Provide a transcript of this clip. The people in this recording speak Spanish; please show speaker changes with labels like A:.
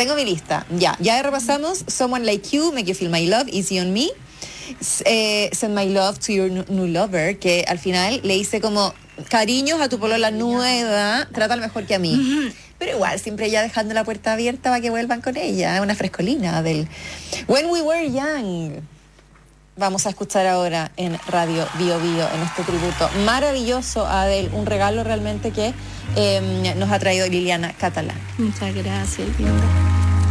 A: tengo mi lista. Ya repasamos Someone Like You, Make You Feel My Love, Easy on Me, Send My Love to Your New Lover, que al final le hice como cariños a tu polola nueva, trátalo mejor que a mí. Pero igual, siempre ya dejando la puerta abierta para que vuelvan con ella, una frescolina del When We Were Young. Vamos a escuchar ahora en Radio Bio Bio, en este tributo maravilloso a Adele, un regalo realmente que nos ha traído Liliana Catalán.
B: Muchas gracias, linda.